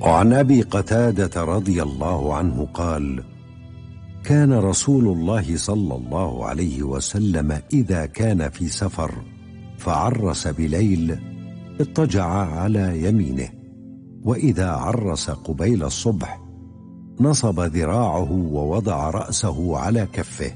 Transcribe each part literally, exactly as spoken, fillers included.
عن أبي قتادة رضي الله عنه قال: كان رسول الله صلى الله عليه وسلم إذا كان في سفر فعرس بليل اضطجع على يمينه، وإذا عرس قبيل الصبح نصب ذراعه ووضع رأسه على كفه.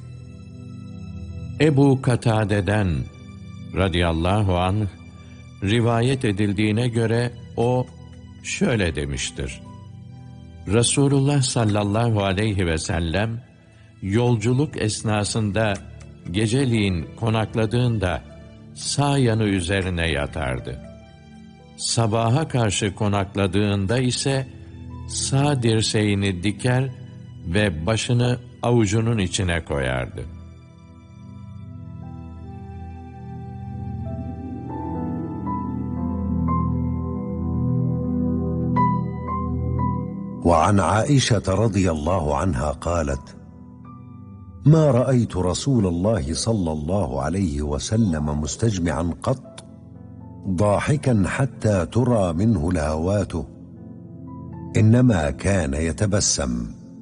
Ebu Katade'den radıyallahu anh rivayet edildiğine göre o şöyle demiştir: Resulullah sallallahu aleyhi ve sellem yolculuk esnasında geceliğin konakladığında sağ yanı üzerine yatardı. Sabaha karşı konakladığında ise sağ dirseğini diker ve başını avucunun içine koyardı. وعن عائشة رضي الله عنها قالت: ما رأيت رسول الله صلى الله عليه وسلم مستجمعا قط ضاحكا حتى ترى منه لهواته إنما كان يتبسم.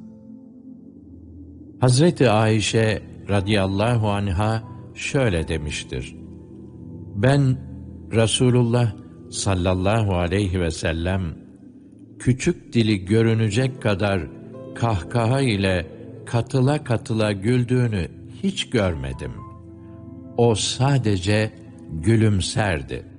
Hazreti Ayşe radıyallahu anha şöyle demiştir: Ben Resulullah sallallahu aleyhi ve sellem küçük dili görünecek kadar kahkaha ile katıla katıla güldüğünü hiç görmedim. O sadece gülümserdi.